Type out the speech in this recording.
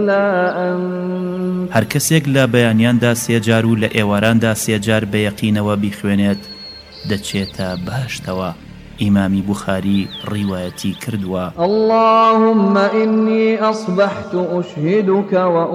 هەر کەسێک لە بەیانیاندا سێجار و لە ئێواراندا سێجار بە یەقینەوە بیخوێنێت دەچێتە بەهەشتەوە. ئیمامی بوخاری ڕیوایەتی کردووە. اللهم إني أصبحت أشهدك